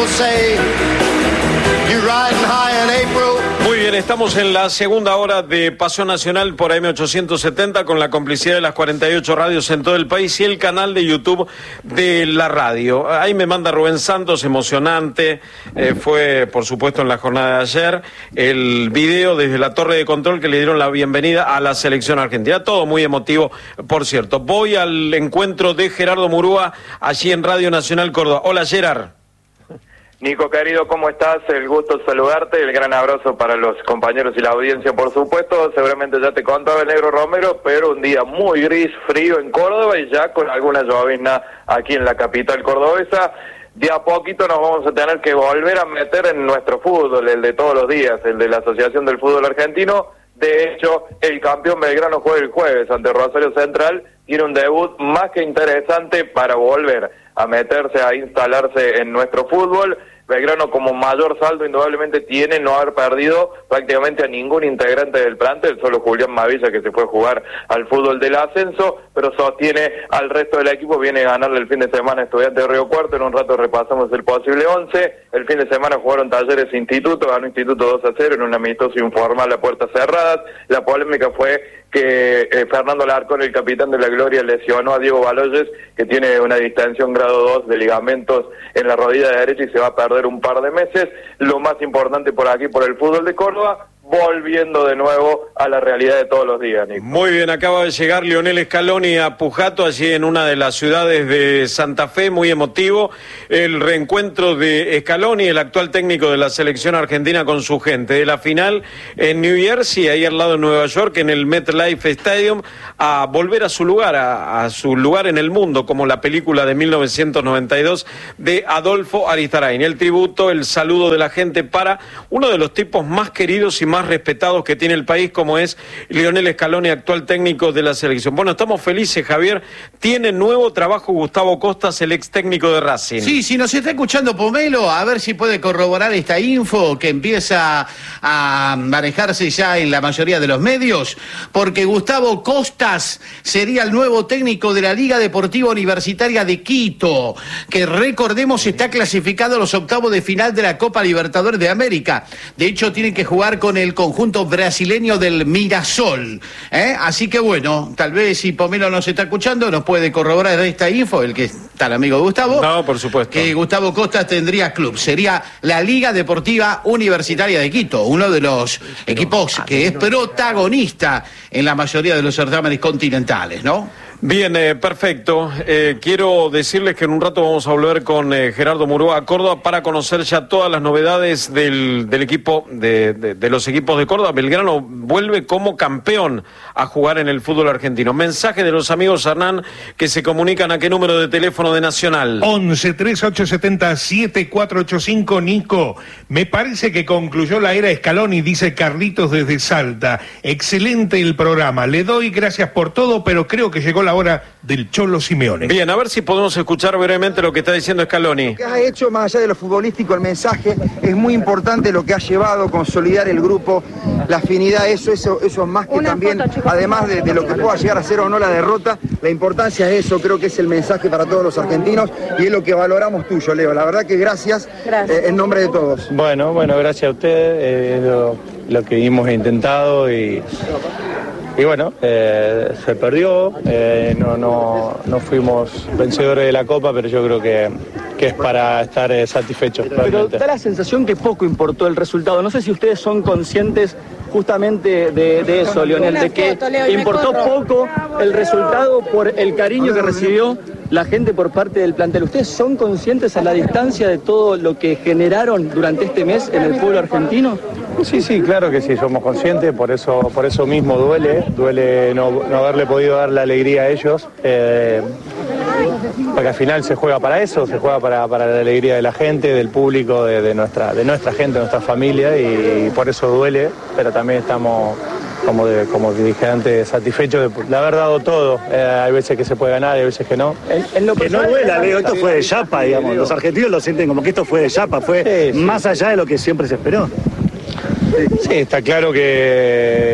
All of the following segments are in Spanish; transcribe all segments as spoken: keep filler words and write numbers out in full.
say you're riding high in April. Muy bien, estamos en la segunda hora de Pasión Nacional por A M ochocientos setenta con la complicidad de las cuarenta y ocho radios en todo el país y el canal de YouTube de la radio. Ahí me manda Rubén Santos, emocionante, eh, fue por supuesto en la jornada de ayer, el video desde la torre de control que le dieron la bienvenida a la selección argentina. Todo muy emotivo, por cierto. Voy al encuentro de Gerardo Murúa allí en Radio Nacional Córdoba. Hola, Gerard. Nico, querido, ¿cómo estás? El gusto de saludarte, el gran abrazo para los compañeros y la audiencia, por supuesto. Seguramente ya te contaba el Negro Romero, pero un día muy gris, frío en Córdoba y ya con alguna llovizna aquí en la capital cordobesa. De a poquito nos vamos a tener que volver a meter en nuestro fútbol, el de todos los días, el de la Asociación del Fútbol Argentino. De hecho, el campeón Belgrano juega el jueves ante Rosario Central. Tiene un debut más que interesante para volver a meterse, a instalarse en nuestro fútbol. Belgrano como mayor saldo indudablemente tiene no haber perdido prácticamente a ningún integrante del plantel, solo Julián Mavilla que se fue a jugar al fútbol del ascenso, pero sostiene al resto del equipo, viene a ganarle el fin de semana a Estudiantes de Río Cuarto. En un rato repasamos el posible once. El fin de semana jugaron Talleres Instituto, ganó Instituto dos a cero en un amistoso informal a puertas cerradas. La polémica fue que eh, Fernando Larcón, el capitán de la Gloria, lesionó a Diego Baloyes, que tiene una distensión grado dos de ligamentos en la rodilla derecha y se va a perder un par de meses. Lo más importante por aquí, por el fútbol de Córdoba, volviendo de nuevo a la realidad de todos los días, Nico. Muy bien, acaba de llegar Lionel Scaloni a Pujato, allí en una de las ciudades de Santa Fe, muy emotivo, el reencuentro de Scaloni, el actual técnico de la selección argentina con su gente, de la final en New Jersey, ahí al lado de Nueva York, en el MetLife Stadium, a volver a su lugar, a, a su lugar en el mundo, como la película de mil novecientos noventa y dos de Adolfo Aristarain. El tributo, el saludo de la gente para uno de los tipos más queridos y más más respetados que tiene el país, como es Lionel Scaloni, actual técnico de la selección. Bueno, estamos felices, Javier. Tiene nuevo trabajo Gustavo Costas, el ex técnico de Racing. Sí, si nos está escuchando Pomelo, a ver si puede corroborar esta info que empieza a manejarse ya en la mayoría de los medios, porque Gustavo Costas sería el nuevo técnico de la Liga Deportiva Universitaria de Quito, que recordemos está clasificado a los octavos de final de la Copa Libertadores de América. De hecho, tienen que jugar con el el conjunto brasileño del Mirasol, ¿eh? Así que bueno, tal vez si Pomelo nos está escuchando nos puede corroborar esta info, el que está el amigo de Gustavo. No, por supuesto. Que Gustavo Costas tendría club, sería la Liga Deportiva Universitaria de Quito, uno de los equipos que es protagonista en la mayoría de los certámenes continentales, ¿no? Bien, eh, perfecto. Eh, quiero decirles que en un rato vamos a volver con eh, Gerardo Murúa a Córdoba para conocer ya todas las novedades del, del equipo, de, de, de los equipos de Córdoba. Belgrano vuelve como campeón a jugar en el fútbol argentino. Mensaje de los amigos Hernán que se comunican a qué número de teléfono de Nacional. once, treinta y ocho setenta, siete cuatro ocho cinco. Nico, me parece que concluyó la era Scaloni, dice Carlitos desde Salta. Excelente el programa. Le doy gracias por todo, pero creo que llegó la hora del Cholo Simeone. Bien, a ver si podemos escuchar brevemente lo que está diciendo Scaloni. Lo que ha hecho, más allá de lo futbolístico, el mensaje es muy importante, lo que ha llevado, consolidar el grupo, la afinidad, eso, eso, eso es más que Una también, foto, chicos, además de, de lo que pueda llegar a ser o no la derrota, la importancia es eso, creo que es el mensaje para todos los argentinos y es lo que valoramos tuyo, Leo. La verdad que gracias, gracias. Eh, en nombre de todos. Bueno, bueno, gracias a ustedes, eh, lo, lo que hemos intentado y... Y bueno, eh, se perdió, eh, no, no, no fuimos vencedores de la Copa, pero yo creo que, que es para estar eh, satisfechos. Pero realmente da la sensación que poco importó el resultado. No sé si ustedes son conscientes justamente de, de eso, Lionel, de que importó poco el resultado por el cariño que recibió la gente por parte del plantel. ¿Ustedes son conscientes a la distancia de todo lo que generaron durante este mes en el fútbol argentino? Sí, sí, claro que sí, somos conscientes, por eso, por eso mismo duele, duele no, no haberle podido dar la alegría a ellos, eh, porque al final se juega para eso, se juega para, para la alegría de la gente, del público, de, de, nuestra, de nuestra gente, de nuestra familia, y, y por eso duele, pero también estamos, como, de, como dije antes, satisfechos de, de haber dado todo. Eh, hay veces que se puede ganar, hay veces que no. En, en lo que no duela, Leo, esto fue de chapa, digamos, los argentinos lo sienten como que esto fue de chapa, fue sí, sí. más allá de lo que siempre se esperó. Sí, está claro que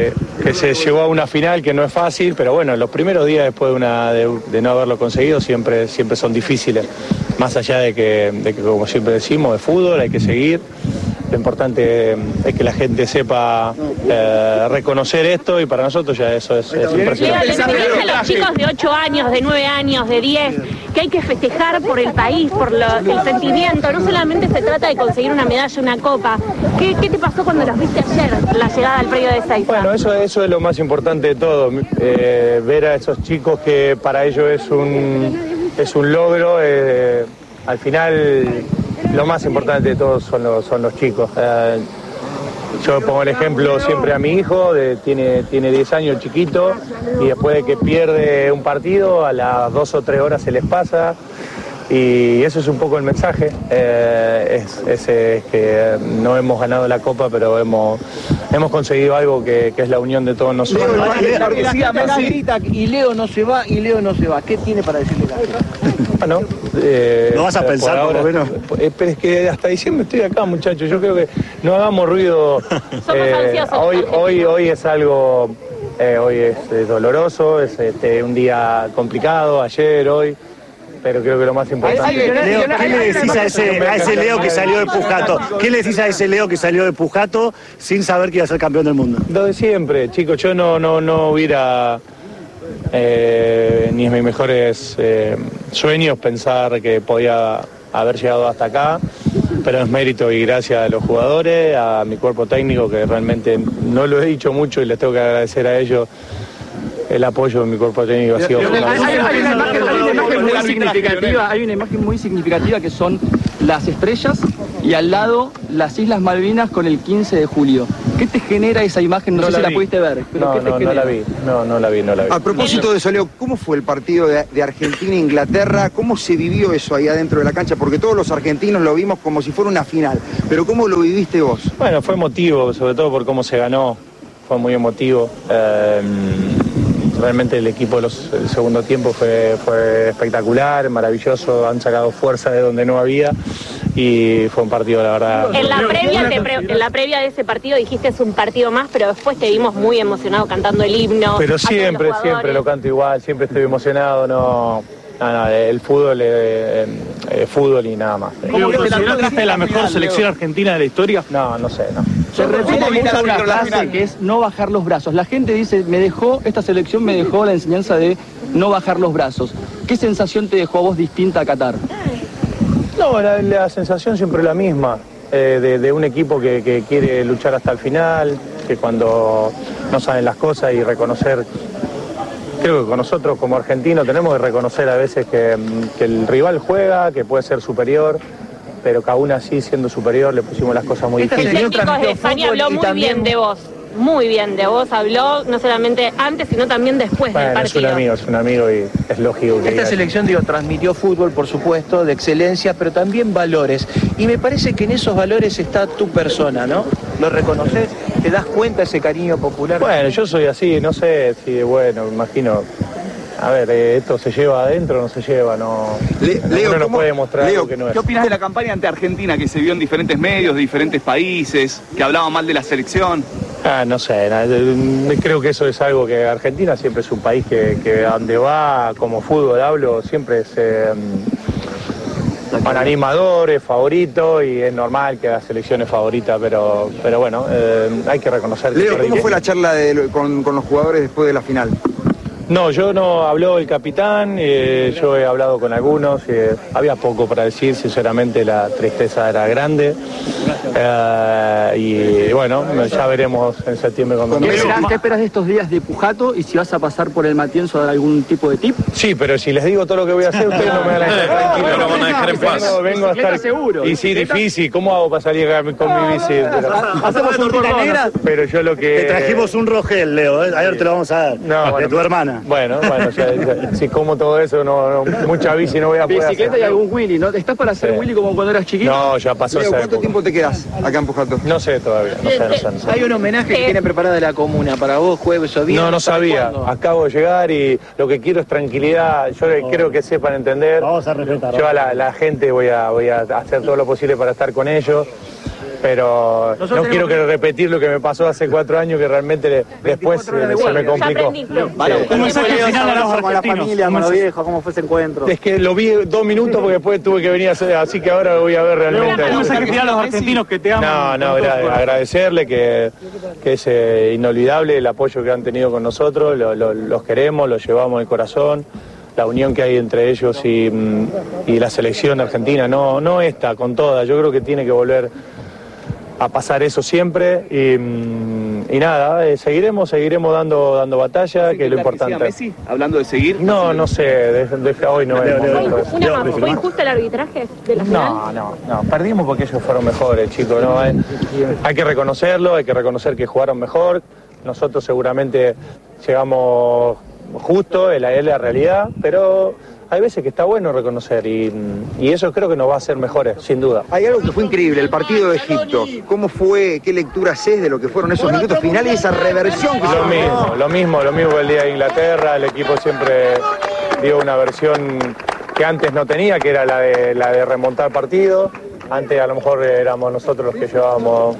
que se llegó a una final que no es fácil, pero bueno, los primeros días después de, una, de, de no haberlo conseguido siempre, siempre son difíciles, más allá de que, de que, como siempre decimos, de fútbol hay que seguir. Lo importante es que la gente sepa eh, reconocer esto y para nosotros ya eso es, es impresionante. Les enseñan a los chicos de ocho años, de nueve años, de diez, que hay que festejar por el país, por lo, el sentimiento. No solamente se trata de conseguir una medalla, una copa. ¿Qué, qué te pasó cuando los viste ayer, la llegada al predio de Ezeiza? Bueno, eso, eso es lo más importante de todo. Eh, ver a esos chicos que para ellos es un, es un logro. Eh, al final... Lo más importante de todos son los, son los chicos. Eh, yo pongo el ejemplo siempre a mi hijo, de, tiene, tiene diez años, chiquito, y después de que pierde un partido, a las dos o tres horas se les pasa. Y eso es un poco el mensaje, eh, es, es, es que no hemos ganado la Copa, pero hemos, hemos conseguido algo que, que es la unión de todos nosotros. Leo, grita, y Leo no se va, y Leo no se va. ¿Qué tiene para decirle la gente? Bueno, eh, ¿no vas a pensar por, ahora, por lo menos? Eh, pero es que hasta diciembre estoy acá, muchachos. Yo creo que no hagamos ruido. Eh, hoy, hoy, hoy es algo, eh, hoy es eh, doloroso, es este, un día complicado, ayer, hoy. Pero creo que lo más importante... Leo, ¿qué le decís a ese, a ese Leo que salió de Pujato? ¿Qué le decís a ese Leo que salió de Pujato sin saber que iba a ser campeón del mundo? Lo de siempre, chicos. Yo no, no, no hubiera... Eh, ni en mis mejores eh, sueños pensar que podía haber llegado hasta acá, pero es mérito y gracias a los jugadores, a mi cuerpo técnico, que realmente no lo he dicho mucho y les tengo que agradecer a ellos. El apoyo de mi cuerpo técnico ha sido fundamental. Hay, hay, una imagen, hay una imagen muy significativa, hay una imagen muy significativa que son las estrellas y al lado las Islas Malvinas con el quince de julio. ¿Qué te genera esa imagen? No, no sé si la pudiste ver. Pero no, ¿qué te no, no la vi, no, no la vi, no la vi. A propósito de eso, Leo, ¿cómo fue el partido de, de Argentina-Inglaterra? ¿Cómo se vivió eso ahí adentro de la cancha? Porque todos los argentinos lo vimos como si fuera una final, pero ¿cómo lo viviste vos? Bueno, fue emotivo, sobre todo por cómo se ganó, fue muy emotivo. Eh, Realmente el equipo del segundo tiempo fue, fue espectacular, maravilloso, han sacado fuerza de donde no había y fue un partido, la verdad. En la previa, te pre en la previa de ese partido dijiste es un partido más, pero después te vimos muy emocionado cantando el himno. Pero siempre, siempre lo canto igual, siempre estoy emocionado, no... No, no, el fútbol es eh, eh, fútbol y nada más. ¿Cómo consideraste la mejor selección argentina de la historia? No, no sé, no. Se repite mucho una frase que es no bajar los brazos. La gente dice, me dejó, esta selección me dejó la enseñanza de no bajar los brazos. ¿Qué sensación te dejó a vos distinta a Qatar? No, la, la sensación siempre es la misma, eh, de, de un equipo que, que quiere luchar hasta el final, que cuando no saben las cosas y reconocer... Creo que con nosotros como argentinos tenemos que reconocer a veces que, que el rival juega, que puede ser superior, pero que aún así siendo superior le pusimos las cosas muy difíciles. El técnico de España habló muy también... bien de vos, muy bien de vos, habló no solamente antes sino también después bueno, del partido. Es un amigo, es un amigo y es lógico que... Esta selección, digo, transmitió fútbol, por supuesto, de excelencia, pero también valores. Y me parece que en esos valores está tu persona, ¿no? ¿Lo reconoces? ¿Te das cuenta ese cariño popular? Bueno, yo soy así, no sé si, bueno, me imagino... A ver, eh, esto se lleva adentro o no se lleva, no... Le, Leo, no puede mostrar Leo, algo que no es. ¿Qué opinas de la campaña ante Argentina que se vio en diferentes medios, de diferentes países, que hablaban mal de la selección? Ah, no sé, no, creo que eso es algo que Argentina siempre es un país que, que donde va, como fútbol hablo, siempre es eh, un animador, es favorito y es normal que la selección es favorita, pero, pero bueno, eh, hay que reconocer... Leo, que ¿cómo fue la charla de, con, con los jugadores después de la final? No, yo no habló el capitán, eh, yo he hablado con algunos, eh, había poco para decir, sinceramente la tristeza era grande. Eh, y bueno, ya veremos en septiembre cuando... ¿Qué esperas, ¿Qué esperas de estos días de Pujato y si vas a pasar por el Matienzo a dar algún tipo de tip? Sí, pero si les digo todo lo que voy a hacer, ustedes no me van a dejar tranquilo. No lo van a dejar en paz. Vengo, vengo a estar... seguro. Y sí, difícil, ¿cómo hago para salir con mi bici? Pero... Hacemos un ruta negra. Pero yo lo que... Te trajimos un Rogel, Leo, ¿eh? Ayer te lo vamos a dar. No, de bueno, tu hermana. Bueno, bueno, ya, ya, si como todo eso, no, no, mucha bici no voy a poder Bicicleta hacer. y algún Willy, ¿no? ¿Estás para hacer Sí. Willy como cuando eras chiquito? No, ya pasó Leo, esa ¿cuánto época. tiempo te quedas acá en Pujato? No sé todavía, no sé, no sé, no sé. Hay un homenaje que tiene preparada la comuna para vos, jueves o viernes. No, no sabía. ¿Cuándo? Acabo de llegar y lo que quiero es tranquilidad. Yo oh. quiero que sepan entender. Vamos a respetar. Yo a la, la gente voy a, voy a hacer todo lo posible para estar con ellos. pero Nosotros no quiero que repetir lo que me pasó hace cuatro años, que realmente después se, se me complicó. Vale, un mensaje final a los argentinos. La familia, con los viejos, ¿cómo fue ese encuentro? Es que lo vi dos minutos porque después tuve que venir a hacer, así que ahora voy a ver realmente. Un mensaje final a los argentinos que te aman. No, no, gra- agradecerle que, que es eh, inolvidable el apoyo que han tenido con nosotros, lo, lo, los queremos, los llevamos en el corazón. La unión que hay entre ellos y, y la selección argentina, no, no esta, con toda, yo creo que tiene que volver a pasar eso siempre y, y nada, eh, seguiremos, seguiremos dando, dando batalla, que es lo importante. Messi, hablando de seguir. No, no sé, desde de, de hoy no es el momento. ¿Fue, una más, ¿Fue injusto el arbitraje de la final? No, no, no, perdimos porque ellos fueron mejores, chicos, no, hay, hay que reconocerlo, hay que reconocer que jugaron mejor, nosotros seguramente llegamos justo, es la, es la realidad, pero hay veces que está bueno reconocer y, y eso creo que nos va a hacer mejores, sin duda. Hay algo que fue increíble, el partido de Egipto. ¿Cómo fue, qué lectura haces de lo que fueron esos minutos finales y esa reversión que Lo mismo, lo mismo, lo mismo el día de Inglaterra, el equipo siempre dio una versión que antes no tenía, que era la de, la de remontar partido. Antes a lo mejor éramos nosotros los que llevábamos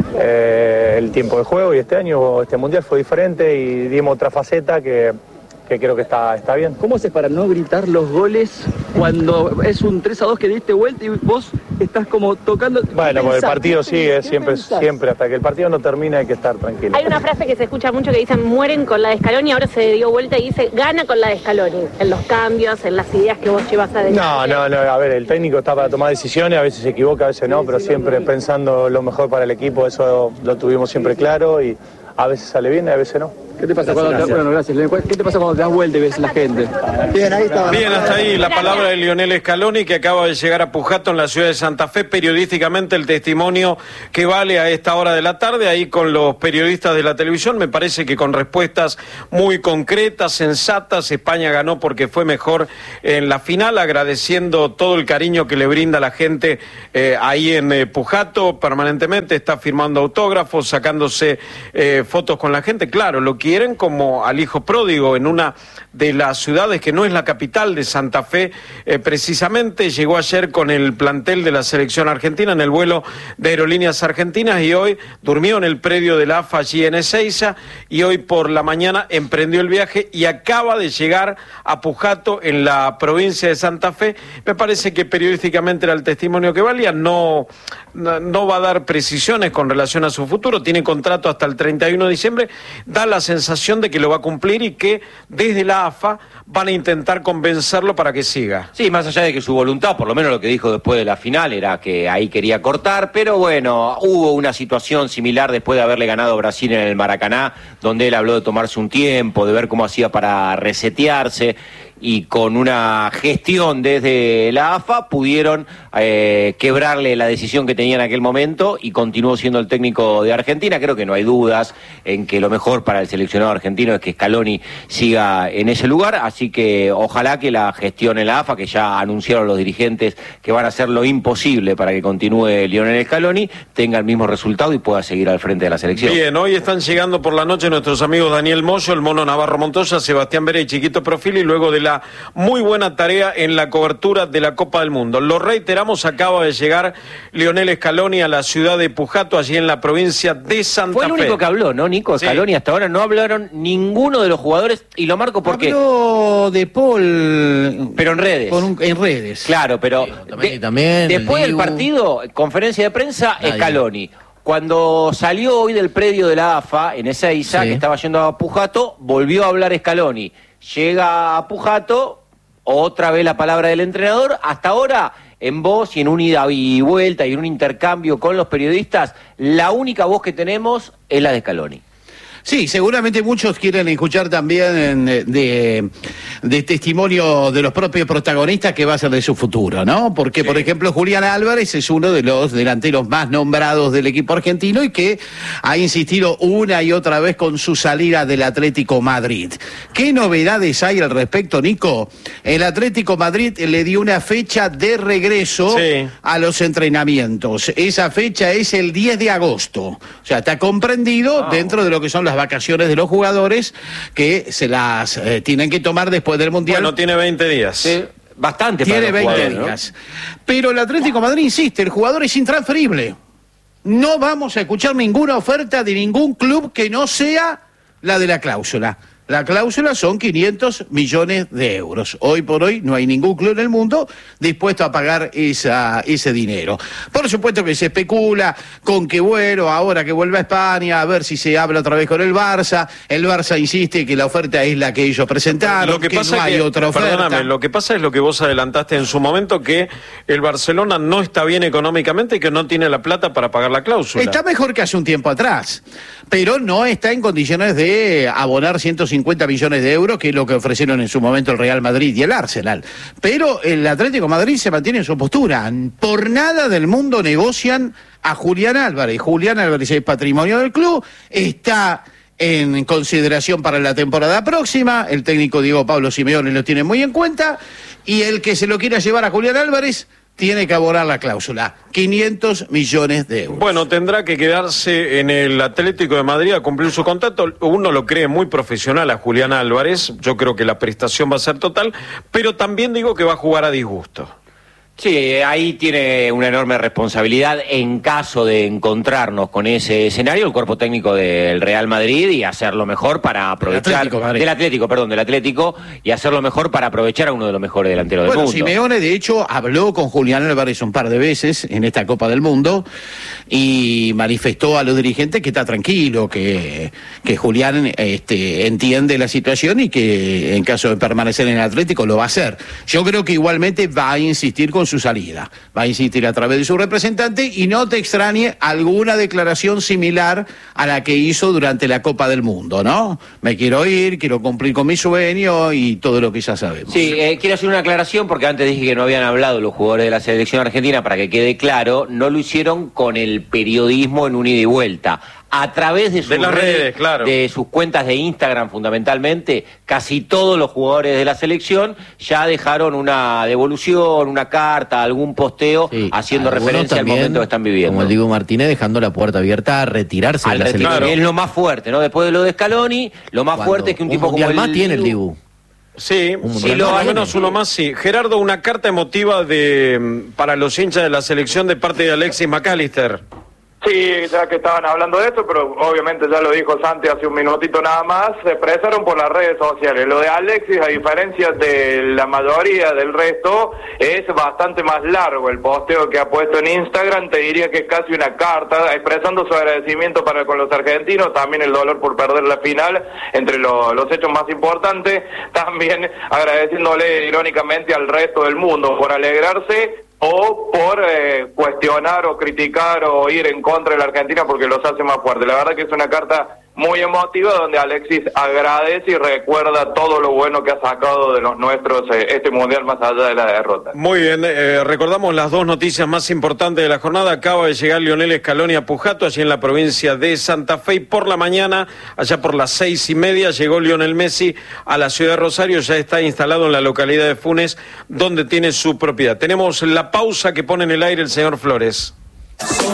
eh, el tiempo de juego y este año, este mundial fue diferente y dimos otra faceta que... que creo que está, está bien. ¿Cómo haces para no gritar los goles cuando es un tres a dos que diste vuelta y vos estás como tocando? Bueno, porque el partido sigue, siempre, siempre, hasta que el partido no termina hay que estar tranquilo. Hay una frase que se escucha mucho que dicen mueren con la de Scaloni, ahora se dio vuelta y dice gana con la de Scaloni, en los cambios, en las ideas que vos llevas adelante. No, no, no, a ver, el técnico está para tomar decisiones, a veces se equivoca, a veces no, pero siempre pensando lo mejor para el equipo, eso lo tuvimos siempre claro y a veces sale bien y a veces no. ¿Qué te pasa cuando te, bueno, gracias. ¿Qué te pasa cuando te das vuelta y ves la gente? Bien, ahí está. Bien, hasta ahí la palabra de Lionel Scaloni, que acaba de llegar a Pujato en la ciudad de Santa Fe. Periodísticamente el testimonio que vale a esta hora de la tarde, ahí con los periodistas de la televisión, me parece que con respuestas muy concretas, sensatas. España ganó porque fue mejor en la final, agradeciendo todo el cariño que le brinda la gente eh, ahí en eh, Pujato permanentemente. Está firmando autógrafos, sacándose eh, fotos con la gente. Claro, lo que quieren como al hijo pródigo en una de las ciudades que no es la capital de Santa Fe, eh, precisamente llegó ayer con el plantel de la selección argentina en el vuelo de Aerolíneas Argentinas y hoy durmió en el predio de la A F A allí en Ezeiza y hoy por la mañana emprendió el viaje y acaba de llegar a Pujato en la provincia de Santa Fe. Me parece que periodísticamente era el testimonio que valía, no, no, no va a dar precisiones con relación a su futuro, tiene contrato hasta el treinta y uno de diciembre, da la sensación de que lo va a cumplir y que desde la A F A van a intentar convencerlo para que siga. Sí, más allá de que su voluntad, por lo menos lo que dijo después de la final, era que ahí quería cortar, pero bueno, hubo una situación similar después de haberle ganado a Brasil en el Maracaná, donde él habló de tomarse un tiempo, de ver cómo hacía para resetearse, y con una gestión desde la A F A pudieron eh, quebrarle la decisión que tenía en aquel momento y continuó siendo el técnico de Argentina. Creo que no hay dudas en que lo mejor para el seleccionado argentino es que Scaloni siga en ese lugar, así que ojalá que la gestión en la A F A, que ya anunciaron los dirigentes que van a hacer lo imposible para que continúe Lionel Scaloni, tenga el mismo resultado y pueda seguir al frente de la selección. Bien, hoy están llegando por la noche nuestros amigos Daniel Moyo, el Mono Navarro Montoya, Sebastián Vera y Chiquito Profili, luego de la muy buena tarea en la cobertura de la Copa del Mundo. Lo reiteramos, acaba de llegar Lionel Scaloni a la ciudad de Pujato, allí en la provincia de Santa Fe. Fue el único que habló, ¿no, Nico? Scaloni, sí. Hasta ahora no hablaron ninguno de los jugadores, y lo marco porque... Habló de Paul... Pero en redes. Con un, en redes. Claro, pero... Sí, también, de, también, después del partido, conferencia de prensa, Nadie. Scaloni. Cuando salió hoy del predio de la A F A, en Ezeiza, sí. que estaba yendo a Pujato, volvió a hablar Scaloni. Llega a Pujato, otra vez la palabra del entrenador. Hasta ahora, en voz y en un ida y vuelta y en un intercambio con los periodistas, la única voz que tenemos es la de Scaloni. Sí, seguramente muchos quieren escuchar también de, de testimonio de los propios protagonistas que va a ser de su futuro, ¿no? Porque, sí. por ejemplo, Julián Álvarez es uno de los delanteros más nombrados del equipo argentino y que ha insistido una y otra vez con su salida del Atlético Madrid. ¿Qué novedades hay al respecto, Nico? El Atlético Madrid le dio una fecha de regreso sí. a los entrenamientos. Esa fecha es el diez de agosto. O sea, está comprendido wow. dentro de lo que son las vacaciones de los jugadores que se las eh, tienen que tomar después del Mundial. Bueno, tiene veinte días. Sí, bastante tiene para los veinte días. ¿No? Pero el Atlético Madrid insiste, el jugador es intransferible. no vamos a escuchar ninguna oferta de ningún club que no sea la de la cláusula. La cláusula son quinientos millones de euros. Hoy por hoy no hay ningún club en el mundo dispuesto a pagar esa, ese dinero. Por supuesto que se especula con que, bueno, ahora que vuelve a España, a ver si se habla otra vez con el Barça. El Barça insiste que la oferta es la que ellos presentaron, lo que, que pasa no hay que, otra oferta. Perdóname, lo que pasa es lo que vos adelantaste en su momento, que el Barcelona no está bien económicamente y que no tiene la plata para pagar la cláusula. Está mejor que hace un tiempo atrás, pero no está en condiciones de abonar ciento cincuenta millones de euros, que es lo que ofrecieron en su momento el Real Madrid y el Arsenal. Pero el Atlético de Madrid se mantiene en su postura. Por nada del mundo negocian a Julián Álvarez. Julián Álvarez es patrimonio del club, está en consideración para la temporada próxima, el técnico Diego Pablo Simeone lo tiene muy en cuenta, y el que se lo quiera llevar a Julián Álvarez tiene que abonar la cláusula, quinientos millones de euros. Bueno, tendrá que quedarse en el Atlético de Madrid a cumplir su contrato. Uno lo cree muy profesional a Julián Álvarez, yo creo que la prestación va a ser total, pero también digo que va a jugar a disgusto. Sí, ahí tiene una enorme responsabilidad en caso de encontrarnos con ese escenario el cuerpo técnico del Real Madrid y hacerlo mejor para aprovechar... Atlético, del Atlético, perdón, del Atlético, y hacerlo mejor para aprovechar a uno de los mejores delanteros bueno, del mundo. Simeone, de hecho, habló con Julián Álvarez un par de veces en esta Copa del Mundo y manifestó a los dirigentes que está tranquilo, que, que Julián este, entiende la situación y que en caso de permanecer en el Atlético lo va a hacer. Yo creo que igualmente va a insistir con su salida, va a insistir a través de su representante, y no te extrañe alguna declaración similar a la que hizo durante la Copa del Mundo, ¿no? Me quiero ir, quiero cumplir con mi sueño y todo lo que ya sabemos. Sí, eh, quiero hacer una aclaración porque antes dije que no habían hablado los jugadores de la selección argentina, para que quede claro, no lo hicieron con el periodismo en un ida y vuelta. A través de sus, de las redes, redes, claro. de sus cuentas de Instagram fundamentalmente, casi todos los jugadores de la selección ya dejaron una devolución, una carta, algún posteo, sí, haciendo referencia también, al momento que están viviendo. Como el Dibu Martínez, dejando la puerta abierta a retirarse al de la retiro, selección. Es lo más fuerte, ¿no? Después de lo de Scaloni, lo más Cuando fuerte es que un, un tipo como el más tiene el Dibu. Sí, sí, lo al menos uno más, sí. Gerardo, una carta emotiva de para los hinchas de la selección de parte de Alexis McAllister. Sí, ya que estaban hablando de esto, pero obviamente ya lo dijo Santi hace un minutito nada más, se expresaron por las redes sociales. Lo de Alexis, a diferencia de la mayoría del resto, es bastante más largo. El posteo que ha puesto en Instagram, te diría que es casi una carta, expresando su agradecimiento para con los argentinos, también el dolor por perder la final, entre lo, los hechos más importantes, también agradeciéndole irónicamente al resto del mundo por alegrarse o por eh, cuestionar o criticar o ir en contra de la Argentina porque los hace más fuertes. La verdad que es una carta muy emotiva donde Alexis agradece y recuerda todo lo bueno que ha sacado de los nuestros eh, este mundial más allá de la derrota. Muy bien, eh, recordamos las dos noticias más importantes de la jornada. Acaba de llegar Lionel Scaloni a Pujato, allí en la provincia de Santa Fe, y por la mañana, allá por las seis y media, llegó Lionel Messi a la ciudad de Rosario, ya está instalado en la localidad de Funes, donde tiene su propiedad. Tenemos la pausa que pone en el aire el señor Flores.